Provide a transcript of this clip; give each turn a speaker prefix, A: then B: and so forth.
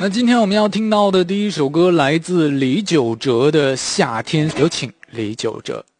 A: 那今天我们要听到的第一首歌来自李玖哲的《夏天》，有请李玖哲。